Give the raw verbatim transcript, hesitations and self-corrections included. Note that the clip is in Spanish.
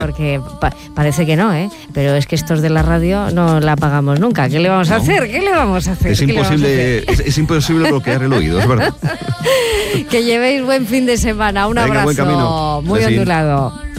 Porque pa- parece que no, ¿eh? Pero es que estos de la radio no la apagamos nunca. ¿Qué le vamos a No. hacer? ¿Qué le vamos a hacer? Es ¿Qué le vamos a imposible, hacer? es, es imposible bloquear el oído, es verdad. Que llevéis buen fin de semana. Un Venga, abrazo buen camino. muy Besín. ondulado.